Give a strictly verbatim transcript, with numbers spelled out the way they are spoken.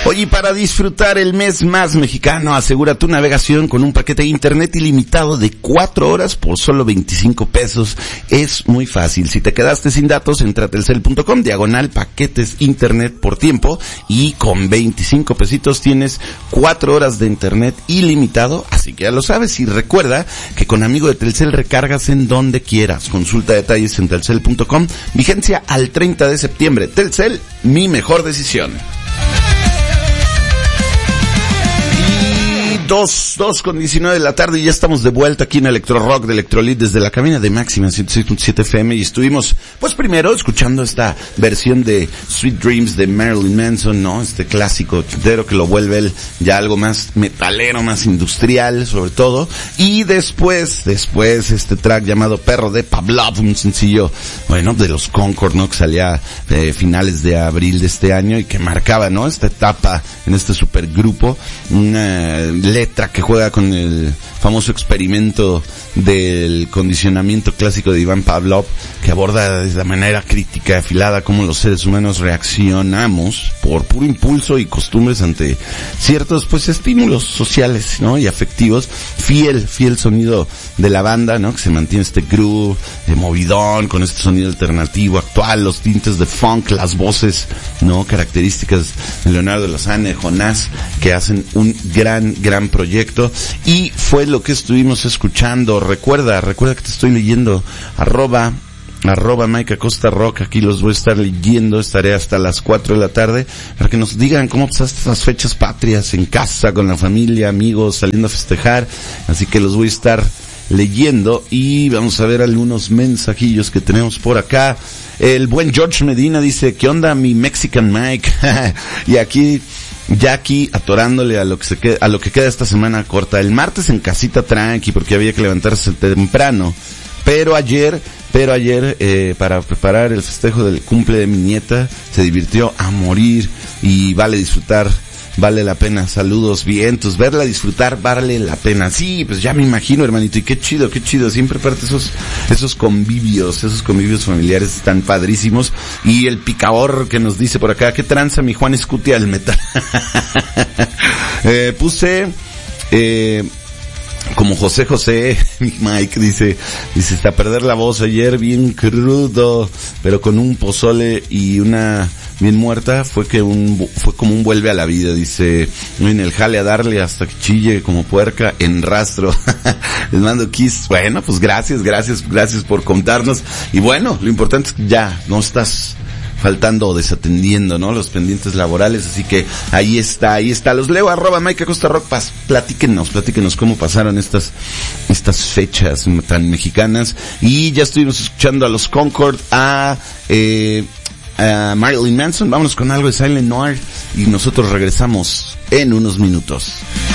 Oye, para disfrutar el mes más mexicano, asegura tu navegación con un paquete de internet ilimitado de cuatro horas por solo veinticinco pesos. Es muy fácil. Si te quedaste sin datos, entra a telcel punto com, diagonal paquetes internet por tiempo, y con veinticinco pesitos tienes cuatro horas de internet ilimitado. Así que ya lo sabes, y recuerda que con amigo de Telcel recargas en donde quieras. Consulta detalles en telcel punto com. Vigencia al treinta de septiembre. Telcel, mi mejor decisión. Dos, dos con diecinueve de la tarde y ya estamos de vuelta aquí en Electro Rock de Electrolit desde la cabina de Máxima ciento seis punto siete F M, y estuvimos, pues primero escuchando esta versión de Sweet Dreams de Marilyn Manson, ¿no? Este clásico chutero que lo vuelve él ya algo más metalero, más industrial sobre todo, y después, después este track llamado Perro de Pavlov, un sencillo, bueno, de los Concord, ¿no? Que salía eh, finales de abril de este año y que marcaba, ¿no? Esta etapa en este supergrupo, una letra que juega con el famoso experimento del condicionamiento clásico de Iván Pavlov, que aborda de la manera crítica, afilada, cómo los seres humanos reaccionamos por puro impulso y costumbres ante ciertos, pues, estímulos sociales, ¿no? Y afectivos. Fiel, fiel sonido de la banda, ¿no? Que se mantiene este groove de movidón, con este sonido alternativo actual, los tintes de funk, las voces, ¿no? Características de Leonardo Lozane, de Jonás, que hacen un gran, gran proyecto. Y fue lo que estuvimos escuchando. Recuerda, recuerda que te estoy leyendo, arroba, arroba Mike Acosta Rock, aquí los voy a estar leyendo, estaré hasta las cuatro de la tarde, para que nos digan cómo pasaste estas fechas patrias, en casa, con la familia, amigos, saliendo a festejar, así que los voy a estar leyendo, y vamos a ver algunos mensajillos que tenemos por acá. El buen George Medina dice, ¿qué onda mi Mexican Mike? Y aquí, Jackie atorándole a lo que se queda, a lo que queda esta semana corta. El martes en casita tranqui, porque había que levantarse temprano. Pero ayer, pero ayer, eh, para preparar el festejo del cumple de mi nieta, se divirtió a morir, y vale disfrutar, vale la pena. Saludos, vientos, verla disfrutar vale la pena. Sí, pues ya me imagino, hermanito, y qué chido, qué chido. Siempre parte esos, esos convivios, esos convivios familiares tan padrísimos. Y el picador que nos dice por acá, ¿qué tranza mi Juan Escutia al metal? eh, puse, eh, como José José, mi Mike dice, dice, hasta perder la voz ayer bien crudo, pero con un pozole y una bien muerta, fue que un, fue como un vuelve a la vida, dice, en el jale a darle hasta que chille como puerca en rastro. Les mando kiss. Bueno, pues gracias, gracias, gracias por contarnos. Y bueno, lo importante es que ya no estás faltando o desatendiendo, ¿no? Los pendientes laborales, así que ahí está, ahí está. Los leo, arroba Mike Acosta Rock, pas, platíquenos, platíquenos cómo pasaron estas, estas fechas tan mexicanas. Y ya estuvimos escuchando a los Concord, a, eh, a Marilyn Manson. Vámonos con algo de Silent Noir y nosotros regresamos en unos minutos.